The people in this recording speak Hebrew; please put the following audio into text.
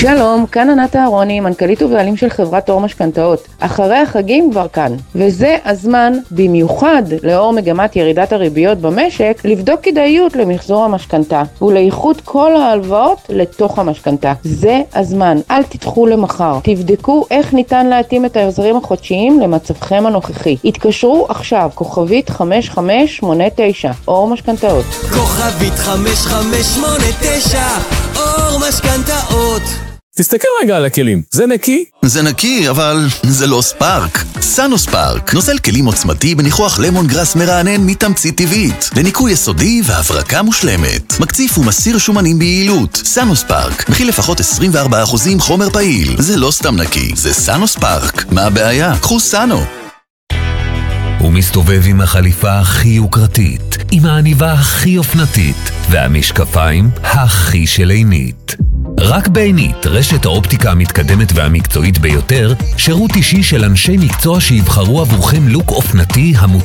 שלום, כאן ענת אהרוני, מנכ"לית ובעלים של חברת אור משכנתאות. אחרי החגים כבר כאן, וזה הזמן, במיוחד לאור מגמת ירידת הריביות במשק, לבדוק כדאיות למחזור המשכנתה ולאיחוד כל ההלוואות לתוך המשכנתה. זה הזמן, אל תדחו למחר. תבדקו איך ניתן להתאים את ההחזרים החודשיים למצבכם הנוכחי. התקשרו עכשיו, כוכבית 5589, אור משכנתאות. כוכבית 5589, אור משכנתאות. תסתכל רגע על הכלים, זה נקי? זה נקי, אבל זה לא ספארק. סאנו ספארק, נוזל כלים עוצמתי בניחוח למון גרס מרענן מתמצית טבעית, לניקוי יסודי והברקה מושלמת. מקציף ומסיר שומנים ביעילות. סאנו ספארק, מכיל לפחות 24% חומר פעיל. זה לא סתם נקי, זה סאנו ספארק. מה הבעיה? קחו סאנו. הוא מסתובב עם החליפה הכי יוקרתית, עם העניבה הכי אופנתית, והמשקפיים הכי של עינית. רק בעינית, רשת האופטיקה המתקדמת והמקצועית ביותר, שירות אישי של אנשי מקצוע שיבחרו עבורכם לוק אופנתי המותאם